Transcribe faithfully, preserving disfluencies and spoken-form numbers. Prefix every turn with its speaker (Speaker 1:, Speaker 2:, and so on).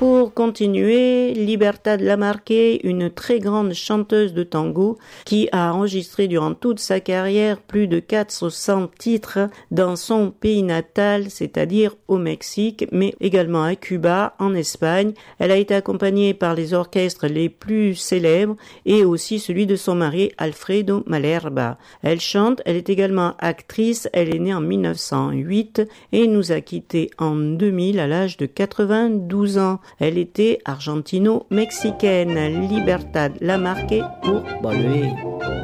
Speaker 1: Pour continuer, Libertad Lamarque, une très grande chanteuse de tango qui a enregistré durant toute sa carrière plus de quatre cents titres dans son pays natal, c'est-à-dire au Mexique, mais également à Cuba, en Espagne. Elle a été accompagnée par les orchestres les plus célèbres et aussi celui de son mari Alfredo Malherba. Elle chante, elle est également actrice, elle est née en mille neuf cent huit et nous a quittés en deux mille à l'âge de quatre-vingt-douze ans. Elle était argentino-mexicaine. Libertad Lamarque pour Bolé.